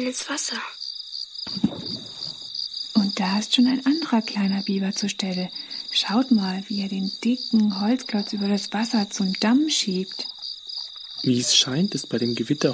schnell ins Wasser. Und da ist schon ein anderer kleiner Biber zur Stelle. Schaut mal, wie er den dicken Holzklotz über das Wasser zum Damm schiebt. Wie es scheint, ist bei dem Gewitter